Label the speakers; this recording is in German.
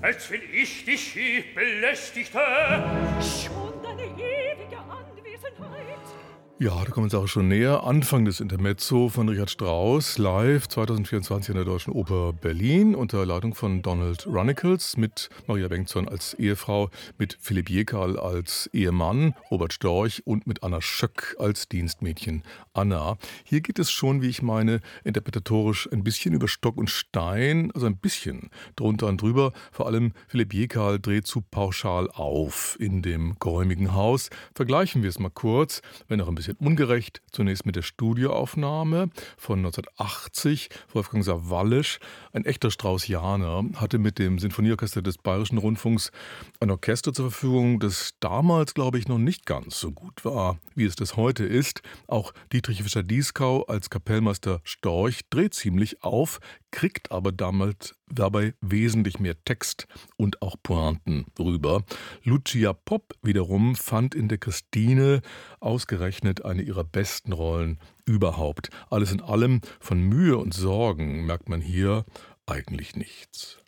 Speaker 1: als wenn ich dich je belästigte.
Speaker 2: Schon deine ewige Anwesenheit.
Speaker 3: Ja, da kommen wir uns auch schon näher. Anfang des Intermezzo von Richard Strauss, live 2024 in der Deutschen Oper Berlin unter Leitung von Donald Runnicles mit Maria Bengtsson als Ehefrau, mit Philipp Jekal als Ehemann, Robert Storch und mit Anna Schöck als Dienstmädchen Anna. Hier geht es schon, wie ich meine, interpretatorisch ein bisschen über Stock und Stein, also ein bisschen drunter und drüber. Vor allem Philipp Jekal dreht zu pauschal auf in dem geräumigen Haus. Vergleichen wir es mal kurz, wenn auch ein bisschen ungerecht, zunächst mit der Studioaufnahme von 1980. Wolfgang Sawallisch, ein echter Straussianer, hatte mit dem Sinfonieorchester des Bayerischen Rundfunks ein Orchester zur Verfügung, das damals, glaube ich, noch nicht ganz so gut war, wie es das heute ist. Auch Dietrich Fischer-Dieskau als Kapellmeister Storch dreht ziemlich auf, kriegt aber dabei wesentlich mehr Text und auch Pointen rüber. Lucia Popp wiederum fand in der Christine ausgerechnet eine ihrer besten Rollen überhaupt. Alles in allem von Mühe und Sorgen merkt man hier eigentlich nichts.